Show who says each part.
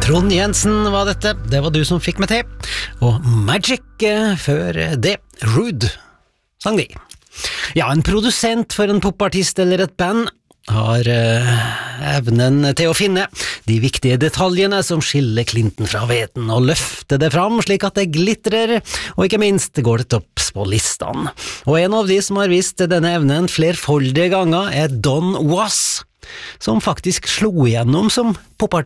Speaker 1: Trond Jensen var dette, det var du som fikk meg til. Og Magic før det, Rude, sang de. Ja, en produsent for en popartist eller et band har evnen til å finne de viktige detaljene som skiller klinten fra veten, og løfte det fram slik at det glitrer, og ikke minst går det topps på listene. Og en av de som har vist denne evnen flerfoldige ganger er Don Was, som faktisk slo igjennom som popartist